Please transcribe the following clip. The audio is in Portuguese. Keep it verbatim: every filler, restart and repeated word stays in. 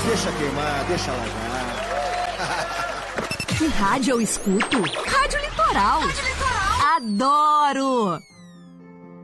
Deixa queimar, deixa largar. Que rádio eu escuto? Rádio Litoral. Rádio Litoral. Adoro!